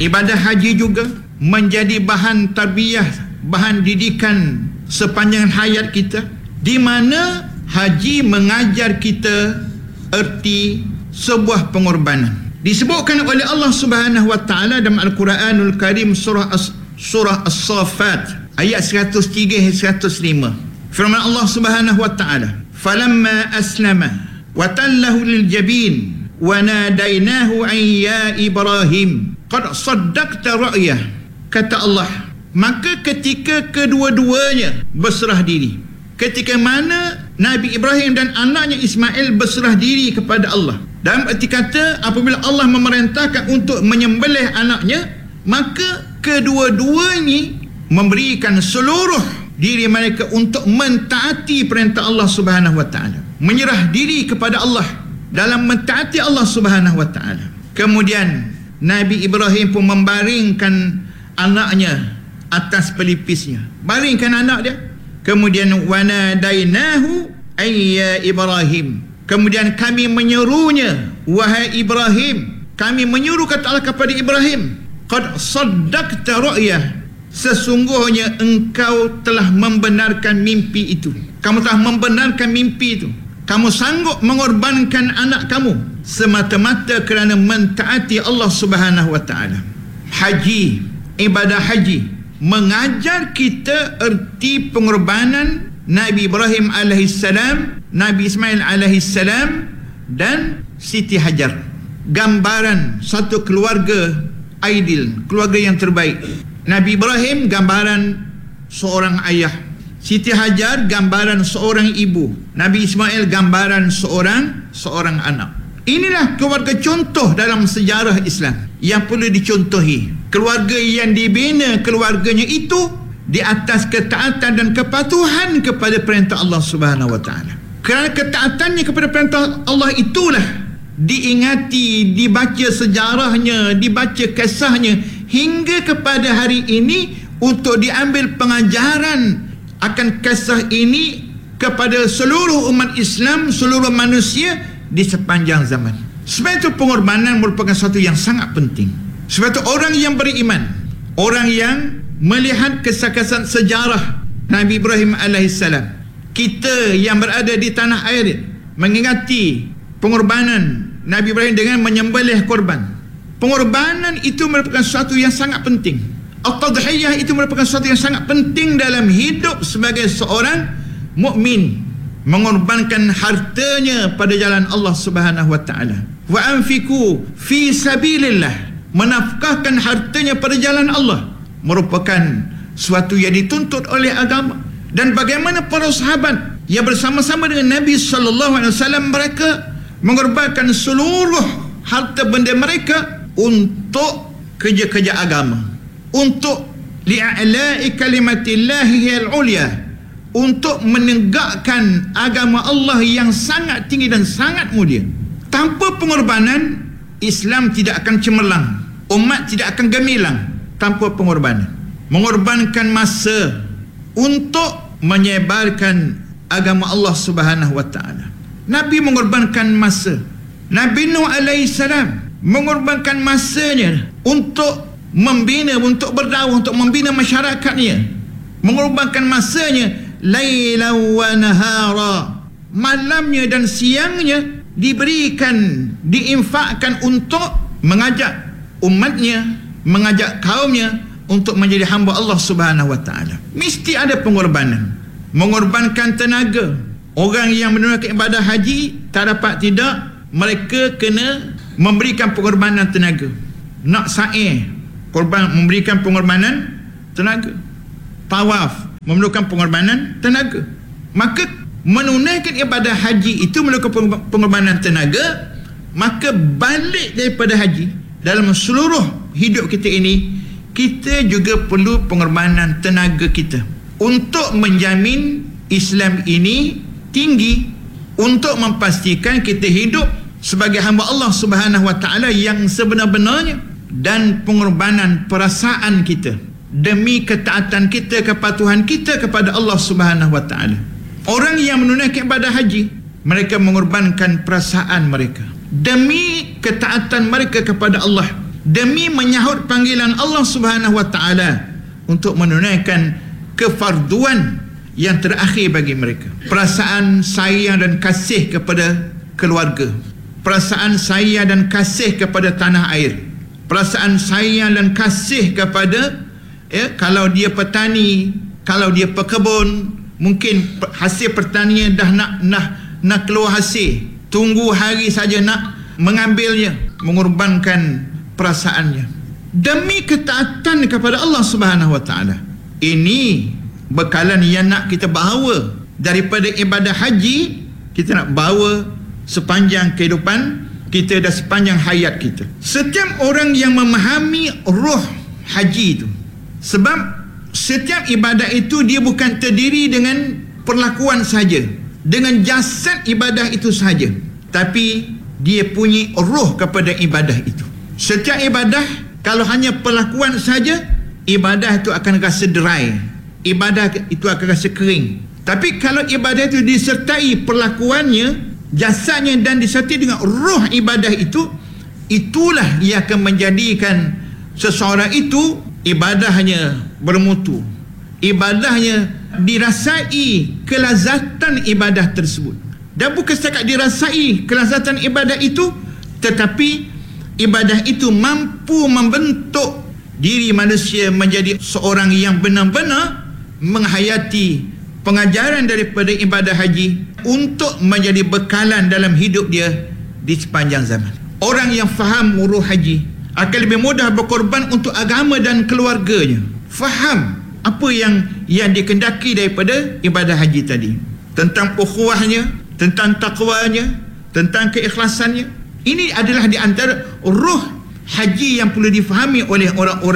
Ibadah haji juga menjadi bahan tarbiyah, bahan didikan sepanjang hayat kita, di mana haji mengajar kita erti sebuah pengorbanan. Disebutkan oleh Allah Subhanahu wa taala dalam Al-Quranul Karim surah As-Saffat ayat 103 105. Firman Allah Subhanahu wa taala, "Falamma aslama wa tallahu lil jabin wa nadainahu an ya Ibrahim qad saddaqta ra'yah." Kata Allah, maka ketika kedua-duanya berserah diri, ketika mana Nabi Ibrahim dan anaknya Ismail berserah diri kepada Allah, dalam erti kata apabila Allah memerintahkan untuk menyembelih anaknya, maka kedua-duanya memberikan seluruh diri mereka untuk mentaati perintah Allah Subhanahu wa taala, menyerah diri kepada Allah dalam mentaati Allah Subhanahu wa taala. Kemudian Nabi Ibrahim pun membaringkan anaknya atas pelipisnya, baringkan anak dia. Kemudian wanadainahu ayya Ibrahim, kemudian kami menyerunya, wahai Ibrahim. Kami menyuruh, kata Allah kepada Ibrahim, qad saddaqta ru'yah, sesungguhnya engkau telah membenarkan mimpi itu. Kamu telah membenarkan mimpi itu. Kamu sanggup mengorbankan anak kamu semata-mata kerana mentaati Allah Subhanahu wa taala. Haji, ibadah haji mengajar kita erti pengorbanan Nabi Ibrahim alaihissalam, Nabi Ismail alaihissalam dan Siti Hajar. Gambaran satu keluarga ideal, keluarga yang terbaik. Nabi Ibrahim gambaran seorang ayah, Siti Hajar gambaran seorang ibu, Nabi Ismail gambaran seorang anak. Inilah keluarga contoh dalam sejarah Islam yang perlu dicontohi. Keluarga yang dibina keluarganya itu di atas ketaatan dan kepatuhan kepada perintah Allah Subhanahu wa taala. Kerana ketaatannya kepada perintah Allah itulah diingati, dibaca sejarahnya, dibaca kisahnya hingga kepada hari ini untuk diambil pengajaran akan kisah ini kepada seluruh umat Islam, seluruh manusia di sepanjang zaman. Sebab itu pengorbanan merupakan sesuatu yang sangat penting. Sebab itu orang yang beriman, orang yang melihat kisah-kisah sejarah Nabi Ibrahim alaihissalam, kita yang berada di tanah air mengingati pengorbanan Nabi Ibrahim dengan menyembelih korban. Pengorbanan itu merupakan sesuatu yang sangat penting. At-tadhiyah itu merupakan sesuatu yang sangat penting dalam hidup sebagai seorang mukmin. Mengorbankan hartanya pada jalan Allah Subhanahu wa taala. Wa anfiqu fi sabilillah, menafkahkan hartanya pada jalan Allah merupakan sesuatu yang dituntut oleh agama. Dan bagaimana para sahabat yang bersama-sama dengan Nabi sallallahu alaihi wasallam, mereka mengorbankan seluruh harta benda mereka untuk kerja-kerja agama, untuk li'ala'i kalimatillahi al-ulya, untuk menegakkan agama Allah yang sangat tinggi dan sangat mulia. Tanpa pengorbanan, Islam tidak akan cemerlang, umat tidak akan gemilang tanpa pengorbanan. Mengorbankan masa untuk menyebarkan agama Allah Subhanahu wa taala. Nabi mengorbankan masa. Nabi Nuh alaihissalam mengorbankan masanya untuk membina, untuk berdakwah, untuk membina masyarakatnya. Mengorbankan masanya lailan wa nahara, malamnya dan siangnya diberikan, diinfakkan untuk mengajak umatnya, mengajak kaumnya untuk menjadi hamba Allah Subhanahu wa taala. Mesti ada pengorbanan. Mengorbankan tenaga. Orang yang menunaikan ibadah haji, tak dapat tidak, mereka kena memberikan pengorbanan tenaga. Nak sa'i, memberikan pengorbanan tenaga. Tawaf memerlukan pengorbanan tenaga. Maka menunaikan ibadah haji itu memerlukan pengorbanan tenaga. Maka balik daripada haji, dalam seluruh hidup kita ini, kita juga perlu pengorbanan tenaga kita untuk menjamin Islam ini tinggi, untuk memastikan kita hidup sebagai hamba Allah Subhanahu wa taala yang sebenar-benarnya, dan pengorbanan perasaan kita demi ketaatan kita, kepatuhan kita kepada Allah Subhanahu wa taala. Orang yang menunaikan ibadah haji, mereka mengorbankan perasaan mereka demi ketaatan mereka kepada Allah, demi menyahut panggilan Allah Subhanahu wa taala untuk menunaikan kefarduan yang terakhir bagi mereka. Perasaan sayang dan kasih kepada keluarga, perasaan sayang dan kasih kepada tanah air, perasaan sayang dan kasih kepada kalau dia petani, kalau dia pekebun, mungkin hasil pertanian dah nak keluar hasil, tunggu hari saja nak mengambilnya, mengorbankan perasaannya demi ketaatan kepada Allah Subhanahu wa taala. Ini bekalan yang nak kita bawa daripada ibadah haji, kita nak bawa sepanjang kehidupan kita dan sepanjang hayat kita. Setiap orang yang memahami roh haji itu, sebab setiap ibadah itu dia bukan terdiri dengan perlakuan saja, dengan jasad ibadah itu saja, tapi dia punya roh kepada ibadah itu. Setiap ibadah kalau hanya perlakuan saja, ibadah itu akan rasa dry, ibadah itu akan rasa kering. Tapi kalau ibadah itu disertai perlakuannya, jasadnya dan disertai dengan roh ibadah itu, itulah yang akan menjadikan seseorang itu ibadahnya bermutu, ibadahnya dirasai kelazatan ibadah tersebut. Dan bukan setakat dirasai kelazatan ibadah itu, tetapi ibadah itu mampu membentuk diri manusia menjadi seorang yang benar-benar menghayati pengajaran daripada ibadah haji untuk menjadi bekalan dalam hidup dia di sepanjang zaman. Orang yang faham ruh haji akan lebih mudah berkorban untuk agama dan keluarganya. Faham apa yang dikendaki daripada ibadah haji tadi, tentang ukhuwahnya, tentang takwanya, tentang keikhlasannya. Ini adalah di antara ruh haji yang perlu difahami oleh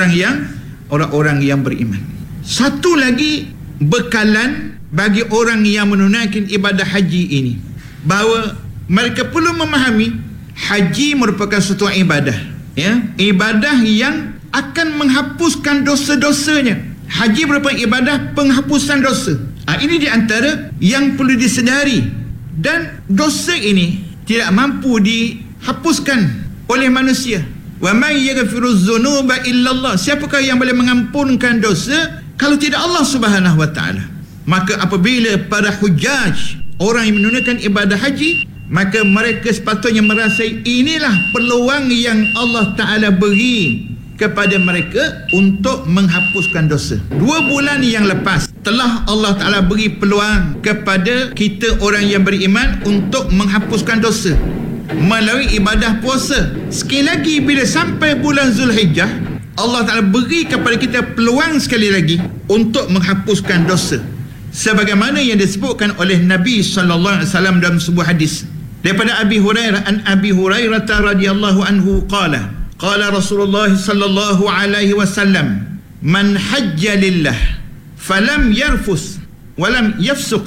orang-orang yang beriman. Satu lagi bekalan bagi orang yang menunaikan ibadah haji ini, bahawa mereka perlu memahami haji merupakan suatu ibadah, ibadah yang akan menghapuskan dosa-dosanya. Haji merupakan ibadah penghapusan dosa. Ini di antara yang perlu disedari. Dan dosa ini tidak mampu dihapuskan oleh manusia. Wa may yaghfiruz dzunuba illallah. Siapakah yang boleh mengampunkan dosa kalau tidak Allah Subhanahu wa taala? Maka apabila para hujaj, orang yang menunaikan ibadah haji, maka mereka sepatutnya merasai inilah peluang yang Allah Taala beri kepada mereka untuk menghapuskan dosa. 2 bulan yang lepas telah Allah Ta'ala beri peluang kepada kita orang yang beriman untuk menghapuskan dosa melalui ibadah puasa. Sekali lagi bila sampai bulan Zulhijjah, Allah Ta'ala beri kepada kita peluang sekali lagi untuk menghapuskan dosa, sebagaimana yang disebutkan oleh Nabi SAW dalam sebuah hadis daripada Abi Hurairah, an Abi Hurairah radhiyallahu anhu qala Rasulullah sallallahu alaihi wasallam, man hajja lillah falam yarfus walam yafsuq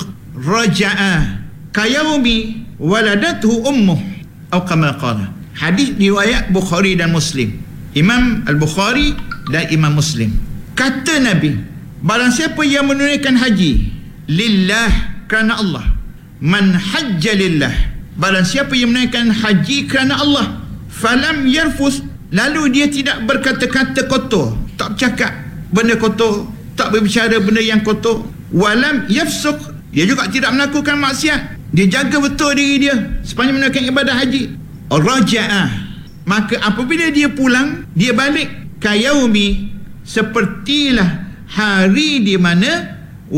raja'a kayaumi waladathu ummuh atau kama qala. Hadis riwayat Bukhari dan Muslim, Imam Al-Bukhari dan Imam Muslim. Kata Nabi, barang siapa yang menunaikan haji lillah, kerana Allah, man hajja lillah, barang siapa yang menunaikan haji kerana Allah, falam yarfus, lalu dia tidak berkata-kata kotor, tak bercakap benda kotor, tak berbicara benda yang kotor, walam yafsuq, dia juga tidak melakukan maksiat, dia jaga betul diri dia sepanjang menunaikan ibadah haji, raja'ah, maka apabila dia pulang, dia balik, kayaumi, sepertilah hari di mana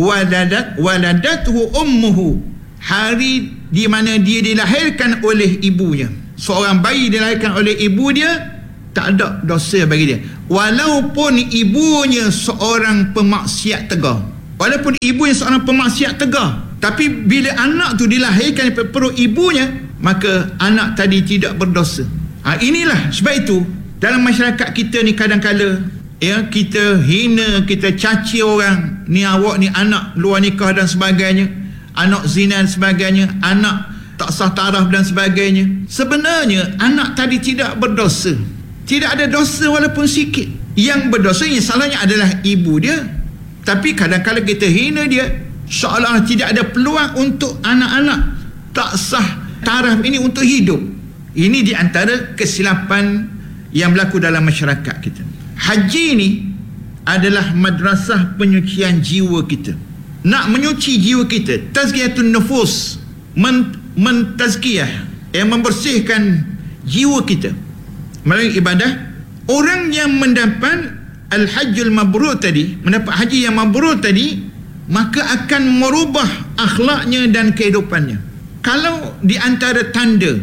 waladathu ummuhu, hari di mana dia dilahirkan oleh ibunya. Seorang bayi dilahirkan oleh ibu dia, tak ada dosa bagi dia, walaupun ibunya seorang pemaksiat tegar. Walaupun ibunya seorang pemaksiat tegar, tapi bila anak tu dilahirkan daripada perut ibunya, maka anak tadi tidak berdosa. Inilah sebab itu dalam masyarakat kita ni kadang-kala kita hina, kita caci orang, ni awak ni anak luar nikah dan sebagainya, anak zina dan sebagainya, anak tak sah taraf dan sebagainya. Sebenarnya anak tadi tidak berdosa, tidak ada dosa walaupun sikit. Yang berdosa, yang salahnya adalah ibu dia. Tapi kadang-kadang kita hina dia, seolah-olah tidak ada peluang untuk anak-anak tak sah taraf ini untuk hidup. Ini di antara kesilapan yang berlaku dalam masyarakat kita. Haji ni adalah madrasah penyucian jiwa kita. Nak menyuci jiwa kita, tazkiyatun nufus, mentazkiyah, membersihkan jiwa kita melalui ibadah. Orang yang mendapat al-hajjul mabrur tadi, mendapat haji yang mabrur tadi, maka akan merubah akhlaknya dan kehidupannya. Kalau di antara tanda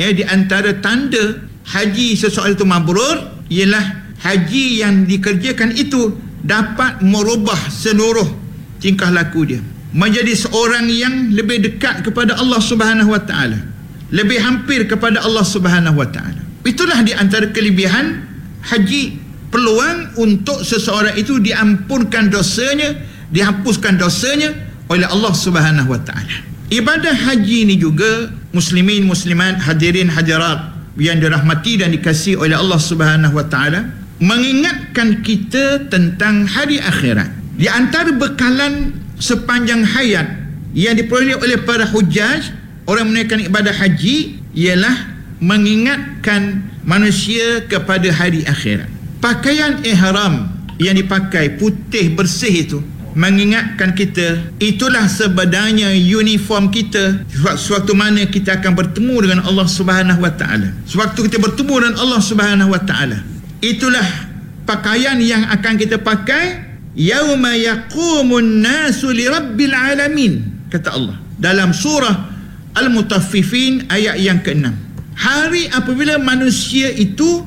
haji seseorang itu mabrur ialah haji yang dikerjakan itu dapat merubah seluruh tingkah laku dia, menjadi seorang yang lebih dekat kepada Allah Subhanahu Wa Taala, lebih hampir kepada Allah Subhanahu Wa Taala. Itulah di antara kelebihan haji, peluang untuk seseorang itu diampunkan dosanya, dihapuskan dosanya oleh Allah Subhanahu Wa Taala. Ibadah haji ini juga, muslimin muslimat, hadirin hadirat yang dirahmati dan dikasihi oleh Allah Subhanahu Wa Taala, mengingatkan kita tentang hari akhirat. Di antara bekalan sepanjang hayat yang diperoleh oleh para hujaj, orang menunaikan ibadah haji, ialah mengingatkan manusia kepada hari akhirat. Pakaian ihram yang dipakai putih bersih itu mengingatkan kita, itulah sebenarnya uniform kita sewaktu mana kita akan bertemu dengan Allah Subhanahu Wa Taala. Sewaktu kita bertemu dengan Allah Subhanahu Wa Taala, itulah pakaian yang akan kita pakai yauma yaqumun nasu li rabbil alamin, kata Allah dalam surah Al-Mutaffifin ayat yang ke-6. Hari apabila manusia itu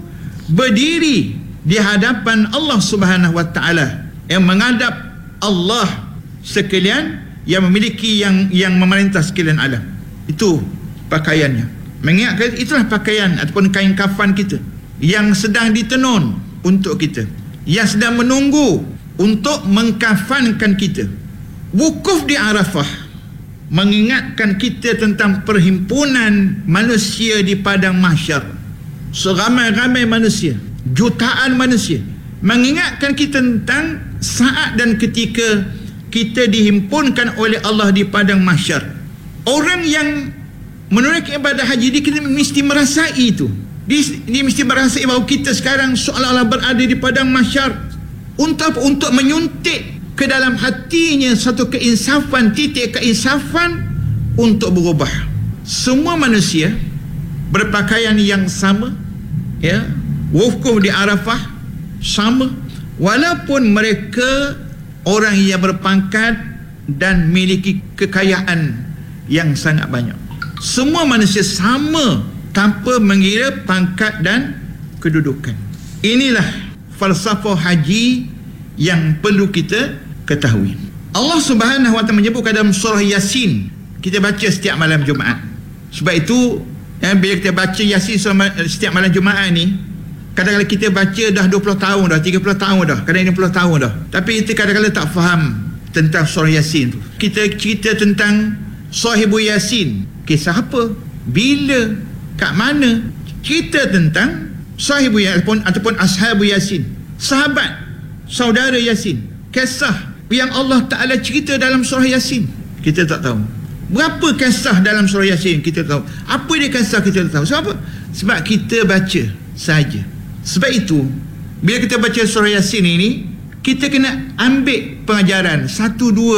berdiri di hadapan Allah Subhanahu Wa Taala, yang menghadap Allah sekalian, yang memiliki yang memerintah sekalian alam. Itu pakaiannya. Mengingatkan itulah pakaian ataupun kain kafan kita yang sedang ditenun untuk kita, yang sedang menunggu untuk mengkafankan kita. Wukuf di Arafah mengingatkan kita tentang perhimpunan manusia di padang mahsyar. Seramai-ramai manusia, jutaan manusia, mengingatkan kita tentang saat dan ketika kita dihimpunkan oleh Allah di padang mahsyar. Orang yang menunaikan ibadah haji dia mesti merasai itu. Dia mesti merasai bahawa kita sekarang seolah-olah berada di padang mahsyar. Untuk menyuntik ke dalam hatinya satu keinsafan, titik keinsafan untuk berubah. Semua manusia berpakaian yang sama, ya, wukuf di Arafah sama, walaupun mereka orang yang berpangkat dan memiliki kekayaan yang sangat banyak. Semua manusia sama tanpa mengira pangkat dan kedudukan. Inilah falsafah haji yang perlu kita ketahui. Allah Subhanahu Wa Taala menyebutkan dalam surah Yasin, kita baca setiap malam Jumaat. Sebab itu bila kita baca Yasin setiap malam Jumaat ni, kadang-kadang kita baca dah 20 tahun dah, 30 tahun dah, kadang 50 tahun dah, tapi kita kadang-kadang tak faham tentang surah Yasin tu. Kita cerita tentang Sahibu Yasin, kisah apa, bila, kat mana. Cerita tentang Sahibu Yasin ataupun Ashabu Yasin, sahabat, saudara Yasin, kisah yang Allah Ta'ala cerita dalam surah Yasin. Kita tak tahu berapa kisah dalam surah Yasin, kita tahu apa dia kisah, kita tak tahu. Sebab apa? Sebab kita baca saja. Sebab itu bila kita baca surah Yasin ini, kita kena ambil pengajaran 1-2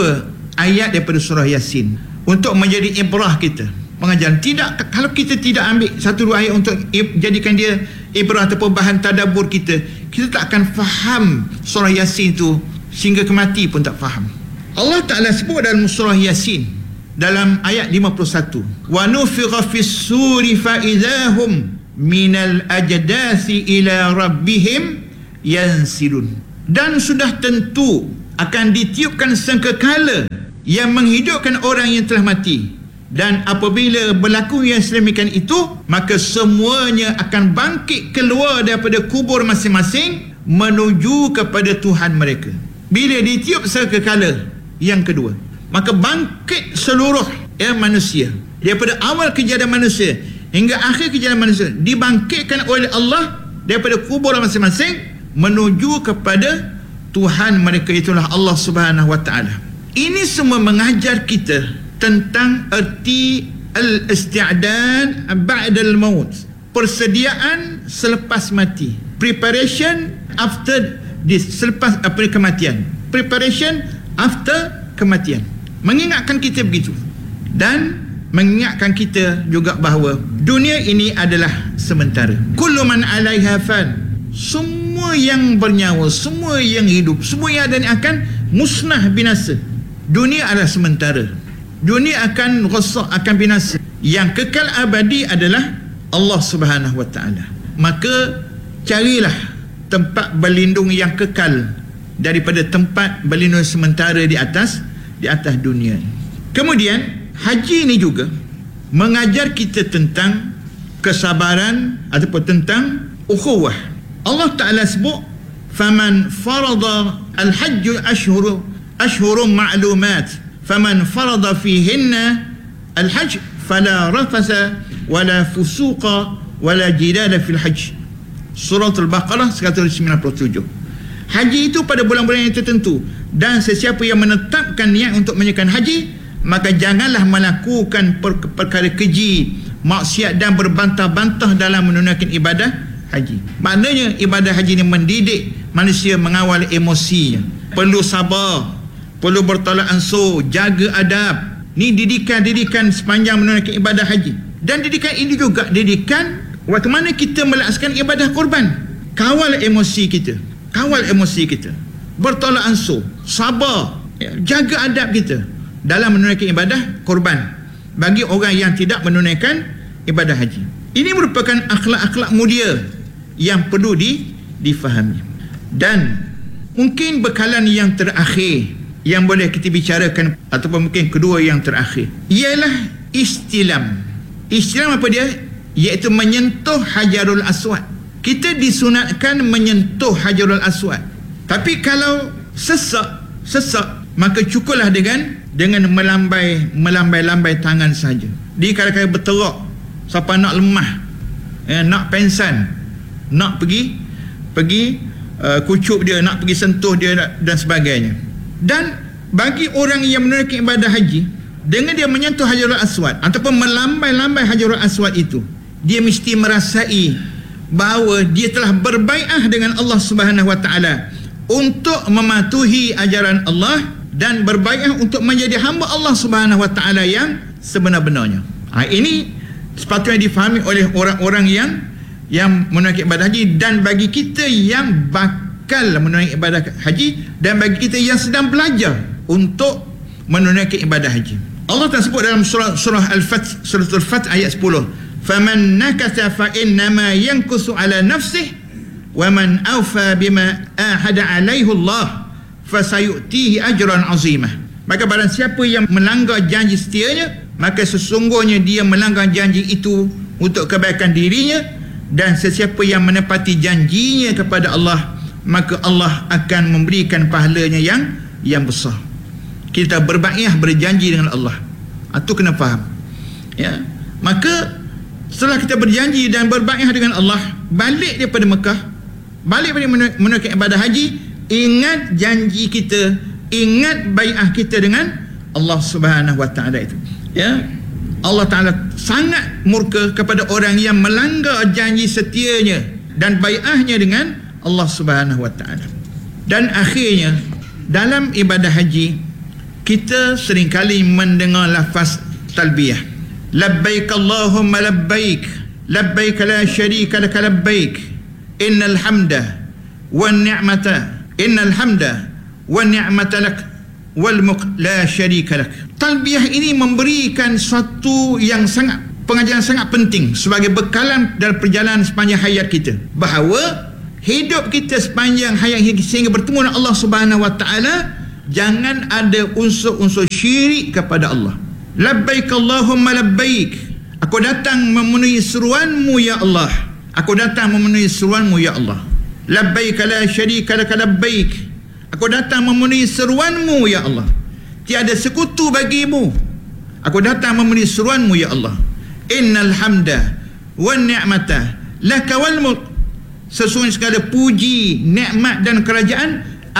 ayat daripada surah Yasin untuk menjadi ibrah kita, pengajaran. Tidak, kalau kita tidak ambil 1-2 ayat untuk jadikan dia ibrah ataupun bahan tadabbur kita tak akan faham surah Yasin itu, sehingga kemati pun tak faham. Allah Ta'ala sebut dalam surah Yasin dalam ayat 51, wa nufikha fis suri fa idahum minal ajdasi ila rabbihim yansilun, dan sudah tentu akan ditiupkan sangkakala yang menghidupkan orang yang telah mati, dan apabila berlaku yang sedemikian itu, maka semuanya akan bangkit keluar daripada kubur masing-masing menuju kepada Tuhan mereka. Bila ditiup sangkakala yang kedua, maka bangkit seluruh manusia daripada awal kejadian manusia hingga akhir kejadian manusia, dibangkitkan oleh Allah daripada kubur masing-masing menuju kepada Tuhan mereka, itulah Allah Subhanahu Wa Taala. Ini semua mengajar kita tentang erti al-isti'dad ba'da al-maut, persediaan selepas mati. Preparation after this, selepas kematian. Preparation after kematian. Mengingatkan kita begitu. Dan mengingatkan kita juga bahawa dunia ini adalah sementara. Kullu man 'alaiha fan. Semua yang bernyawa, semua yang hidup, semua yang ada ni akan musnah, binasa. Dunia adalah sementara. Dunia akan rosak, akan binasa. Yang kekal abadi adalah Allah Subhanahu wa taala. Maka carilah tempat berlindung yang kekal daripada tempat berlindung sementara di atas dunia. Kemudian haji ini juga mengajar kita tentang kesabaran ataupun tentang ukhuwah. Allah Ta'ala sebut, faman farada al-hajj ashhurun ma'lumat faman farada fihinna al-hajj fala rafasa wala fusuqa wala jidala fil hajj. Surah Al-Baqarah 197. Haji itu pada bulan-bulan yang tertentu, dan sesiapa yang menetapkan niat untuk menunaikan haji, maka janganlah melakukan perkara keji, maksiat dan berbantah-bantah dalam menunaikan ibadah haji. Maknanya ibadah haji ini mendidik manusia mengawal emosinya. Perlu sabar, perlu bertolak ansur, jaga adab. Ni didikan sepanjang menunaikan ibadah haji. Dan didikan ini juga didikan waktu mana kita melaksanakan ibadah korban. Kawal emosi kita, bertolak ansur, sabar, jaga adab kita dalam menunaikan ibadah korban bagi orang yang tidak menunaikan ibadah haji. Ini merupakan akhlak-akhlak mulia yang perlu difahami. Dan mungkin bekalan yang terakhir yang boleh kita bicarakan, ataupun mungkin kedua yang terakhir, ialah istilam. Istilam apa dia? Iaitu menyentuh Hajarul Aswad. Kita disunatkan menyentuh Hajarul Aswad. Tapi kalau sesak, maka cukuplah dengan melambai tangan saja. Dia kadang-kadang berterak, siapa nak lemah, nak pensan, nak pergi kucup dia, nak pergi sentuh dia dan sebagainya. Dan bagi orang yang menunaikan ibadah haji, dengan dia menyentuh Hajarul Aswad ataupun melambai-lambai Hajarul Aswad itu, dia mesti merasai bahawa dia telah berbai'ah dengan Allah Subhanahu wa taala untuk mematuhi ajaran Allah dan berbai'ah untuk menjadi hamba Allah Subhanahu wa taala yang sebenar-benarnya. Ini sepatutnya difahami oleh orang-orang yang menunaikan ibadah haji, dan bagi kita yang bakal menunaikan ibadah haji, dan bagi kita yang sedang belajar untuk menunaikan ibadah haji. Allah Ta'ala sebut dalam surah Al-Fath, surah Al-Fath ayat 10, faman nakatha fa innama yankusu ala nafsihi wa man awfa bima ahada alaihi Allah fasayutihi ajran azimah. Maka barang siapa yang melanggar janji setianya, maka sesungguhnya dia melanggar janji itu untuk kebaikan dirinya, dan sesiapa yang menepati janjinya kepada Allah, maka Allah akan memberikan pahalanya yang besar. Kita berbai'ah, berjanji dengan Allah. Itu kena faham. Ya. Maka setelah kita berjanji dan berbai'ah dengan Allah, balik daripada Mekah, balik pada menunaikan ibadah haji, ingat janji kita, ingat bai'ah kita dengan Allah Subhanahu wa taala itu. Ya. Allah Taala sangat murka kepada orang yang melanggar janji setianya dan bai'ahnya dengan Allah Subhanahu wa taala. Dan akhirnya dalam ibadah haji, kita seringkali mendengar lafaz talbiyah. Labbaik Allahumma labbaik, labbaik la syarika lak labbaik, innal hamda wan ni'mata, innal hamda wan ni'mata lak wal mulk la syarika lak. Talbiyah ini memberikan suatu yang sangat, pengajaran sangat penting sebagai bekalan dalam perjalanan sepanjang hayat kita, bahawa hidup kita sepanjang hayat sehingga bertemu dengan Allah Subhanahu wa taala, jangan ada unsur-unsur syirik kepada Allah. Labbaik Allahumma labbaik, aku datang memenuhi seruanmu ya Allah, aku datang memenuhi seruanmu ya Allah. Labbaik la syarika lak labbaik, aku datang memenuhi seruanmu ya Allah, tiada sekutu bagimu, aku datang memenuhi seruanmu ya Allah. Innal hamda wan ni'mata laka wal mulk, sesungguhnya segala puji, nikmat dan kerajaan